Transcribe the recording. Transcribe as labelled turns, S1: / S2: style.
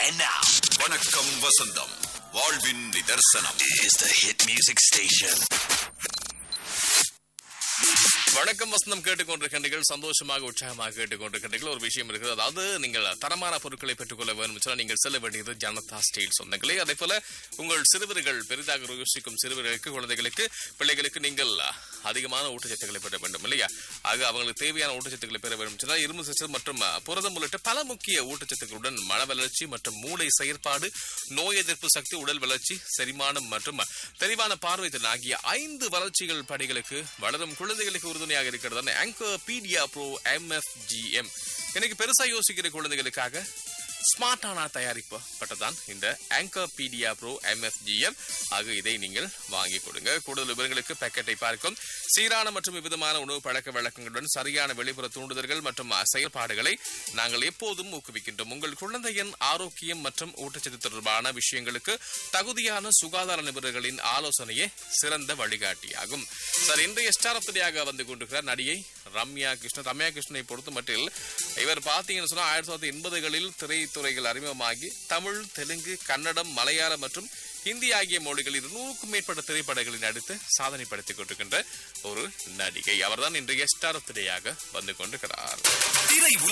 S1: And now,
S2: வணக்கம் வசந்தம் வாழ்வின் நிதர்சனம்
S1: is the hit music station.
S3: வணக்கம் வசந்தம் கேட்டுக்கொண்டிருக்கின்றீர்கள். சந்தோஷமாக உற்சாகமாக கேட்டுக்கொண்டிருக்கின்றீர்கள். ஒரு விஷயம் இருக்குது, அதாவது நீங்கள் தரமான பொருட்களை பெற்றுக்கொள்ள வேண்டும் சொன்னால் நீங்கள் செல்ல வேண்டியது ஜனதா ஸ்டீல் சொந்தங்களே. அதே போல உங்கள் சிறுவர்கள் பெரிதாக யோசிக்கும் சிறுவர்களுக்கு, குழந்தைகளுக்கு, பிள்ளைகளுக்கு நீங்கள் அதிகமான ஊட்டச்சத்துக்களை பெற வேண்டும் இல்லையா? ஆக அவங்களுக்கு தேவையான ஊட்டச்சத்துக்களை பெற வேண்டும் சொன்னால் இரும்பு சத்து மற்றும் புரதம் உள்ளிட்ட பல முக்கிய ஊட்டச்சத்துக்களுடன் மன வளர்ச்சி மற்றும் மூளை செயற்பாடு, நோய் எதிர்ப்பு சக்தி, உடல் வளர்ச்சி, செரிமானம் மற்றும் தெளிவான பார்வை திறன் ஆகிய 5 வளர்ச்சிகள் படிகளுக்கு வளரும் குழந்தைகளுக்கு உறுதுணையாக இருக்கிறது ஆங்கர் பீடியா ப்ரோ MFGM. எனக்கு பெருசா யோசிக்கிற குழந்தைகளுக்காக ஸ்மார்ட்டான தயாரிக்கப்பட்டதான் இந்த ஆங்கர் பீடியா ப்ரோ MFGM. ஆக இதை நீங்கள் வாங்கி கொடுங்க. கூடுதல் விவரங்களுக்கு பாக்கெட்டை பார்க்கும். சீரான மற்றும் விதமான உணவு பழக்க வழக்கங்களுடன் சரியான வெளிப்புற தூண்டுதல்கள் மற்றும் செயல்பாடுகளை நாங்கள் எப்போதும் ஊக்குவிக்கின்றோம். உங்கள் குழந்தையின் ஆரோக்கியம் மற்றும் ஊட்டச்சத்து தொடர்பான விஷயங்களுக்கு தகுதியான சுகாதார நிபுணர்களின் ஆலோசனையே சிறந்த வழிகாட்டியாகும். சார், இன்றைய ஸ்டார் ஆஃப் தி டேயாக வந்து கொண்டிருக்கிறார் நடிகை ரம்யா கிருஷ்ணன். ரம்யா கிருஷ்ணனை பொறுத்த மட்டில் இவர் பார்த்தீங்கன்னு சொன்னா 1980களில் திரைத்துறைகள் அறிமுகமாகி தமிழ், தெலுங்கு, கன்னடம், மலையாளம் மற்றும் ஹிந்தி ஆகிய மொழிகளில் 100க்கும் மேற்பட்ட திரைப்படங்களில் நடித்து சாதனை படுத்திக் கொண்டிருக்கின்ற ஒரு நடிகை. அவர்தான் இன்றைய ஸ்டார் ஆஃப் தி டேயாக வந்து கொண்டிருக்கிறார்.